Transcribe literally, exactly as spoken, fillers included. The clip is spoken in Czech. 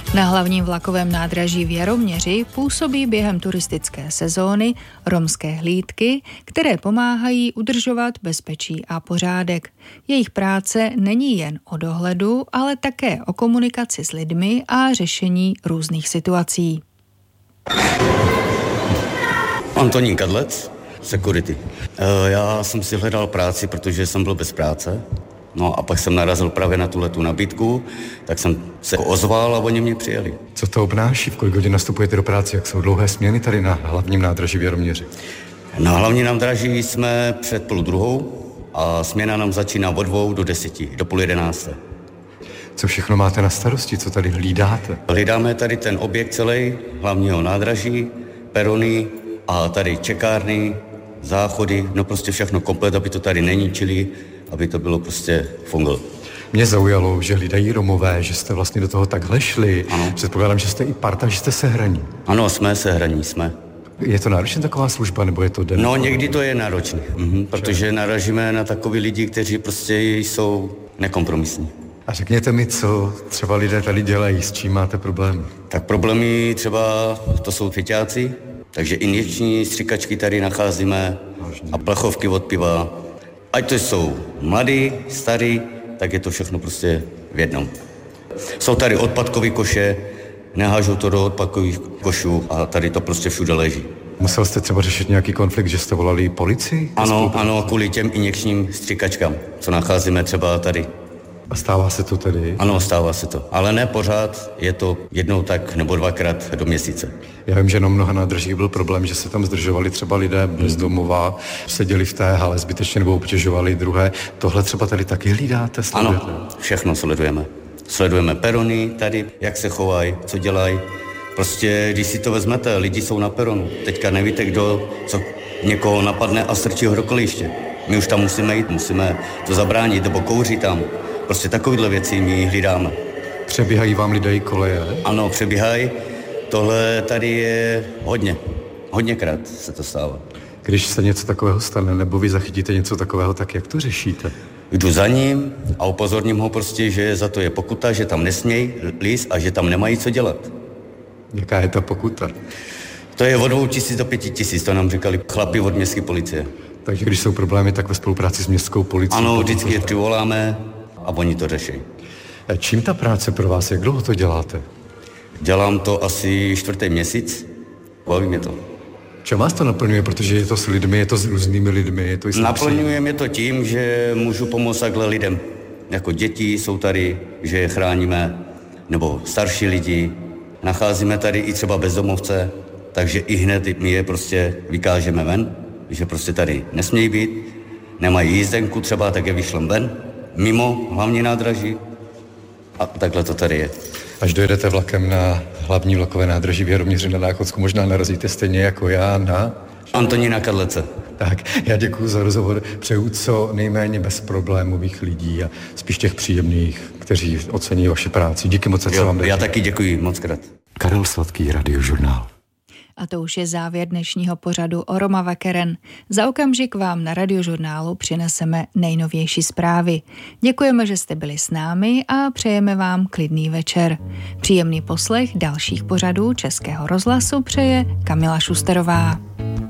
Na hlavním vlakovém nádraží v Jaroměři působí během turistické sezóny romské hlídky, které pomáhají udržovat bezpečí a pořádek. Jejich práce není jen o dohledu, ale také o komunikaci s lidmi a řešení různých situací. Antonín Kadlec, security. Já jsem si hledal práci, protože jsem byl bez práce. No a pak jsem narazil právě na tuhletu nabídku, tak jsem se ozval a oni mě přijeli. Co to obnáší? V kolik hodin nastupujete do práce? Jak jsou dlouhé směny tady na hlavním nádraží v Jaroměři? Na hlavním nádraží jsme před půl druhou a směna nám začíná od dvou do deseti, do půl jedenácté. Co všechno máte na starosti? Co tady hlídáte? Hlídáme tady ten objekt celý, hlavního nádraží, perony a tady čekárny, záchody, no prostě všechno komplet, aby to tady neníčili, aby to bylo prostě funglo. Mě zaujalo, že hlídají Romové, že jste vlastně do toho takhle šli. Ano. Předpokládám, že jste i parta, že jste sehraní. Ano, jsme sehraní, jsme. Je to náročná taková služba, nebo je to den? No, někdy to je náročné, mhm, protože naražíme na takový lidi, kteří prostě jsou nekompromisní. A řekněte mi, co třeba lidé tady dělají, s čím máte problémy? Tak problémy třeba, to jsou fyťáci, takže injekční stříkačky tady nacházíme a plechovky od piva. Ať to jsou mladí, starí, tak je to všechno prostě v jednom. Jsou tady odpadkový koše, nehážou to do odpadkových košů a tady to prostě všude leží. Musel jste třeba řešit nějaký konflikt, že jste volali policii? Ano, ano, kvůli těm injekčním stříkačkám, co nacházíme třeba tady. A stává se to tedy? Ano, stává se to. Ale ne pořád, je to jednou tak nebo dvakrát do měsíce. Já vím, že na mnoha nádražích byl problém, že se tam zdržovali třeba lidé bezdomová, seděli v té hale zbytečně nebo obtěžovali druhé. Tohle třeba tady taky hlídáte? Sledujete? Ano, všechno sledujeme. Sledujeme perony tady, jak se chovají, co dělají. Prostě, když si to vezmete, lidi jsou na peronu. Teďka nevíte, kdo, co někoho napadne a strčí ho do kolíště. My už tam musíme jít, musíme to zabránit, nebo kouří tam. Prostě takovýhle věci my hlídáme. Přebíhají vám lidé i koleje? Ano, přebíhají. Tohle tady je hodně. Hodněkrát se to stává. Když se něco takového stane, nebo vy zachytíte něco takového, tak jak to řešíte? Jdu za ním a upozorním ho prostě, že za to je pokuta, že tam nesmějí líst a že tam nemají co dělat. Jaká je ta pokuta? To je od dvou tisíc do pěti tisíc, to nám říkali chlapi od městské policie. Takže když jsou problémy, tak ve spolupráci s městskou policií? Ano, vždycky je přivoláme a oni to řeší. Čím ta práce pro vás? Jak dlouho to děláte? Dělám to asi čtvrtý měsíc. Baví mě to. Čem vás to naplňuje? Protože je to s lidmi, je to s různými lidmi. Je to i naplňuje mě to tím, že můžu pomoct takhle lidem. Jako děti jsou tady, že je chráníme, nebo starší lidi. Nacházíme tady i třeba bezdomovce, takže i hned my je prostě vykážeme ven, že prostě tady nesmějí být, nemají jízdenku třeba, tak je vyšlem ven, mimo hlavní nádraží a takhle to tady je. Až dojedete vlakem na hlavní vlakové nádraží v Jaroměři na Náchodsku, možná narazíte stejně jako já na... Antonína Kadlece. Tak, já děkuji za rozhovor. Přeju co nejméně bezproblémových lidí a spíš těch příjemných, kteří ocení vaši práci. Díky moc, co vám daří. Já taky děkuji moc krát. Karel Sladký, Radiožurnál. A to už je závěr dnešního pořadu o Romava Keren. Za okamžik vám na Radiožurnálu přineseme nejnovější zprávy. Děkujeme, že jste byli s námi a přejeme vám klidný večer. Příjemný poslech dalších pořadů Českého rozhlasu přeje Kamila Šusterová.